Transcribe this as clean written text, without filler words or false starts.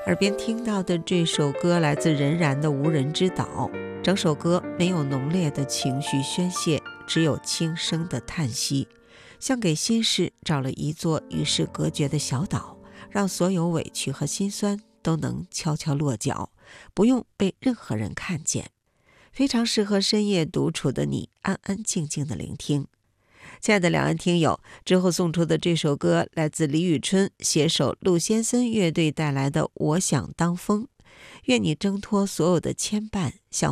耳边听到的这首歌来自任然的《无人之岛》，整首歌没有浓烈的情绪宣泄，只有轻声的叹息，像给心事找了一座与世隔绝的小岛，让所有委屈和心酸都能悄悄落脚，不用被任何人看见，非常适合深夜独处的你安安静静的聆听。亲爱的两岸听友，之后送出的这首歌来自李宇春携手陆先森乐队带来的《我想当风》，愿你挣脱所有的牵绊，向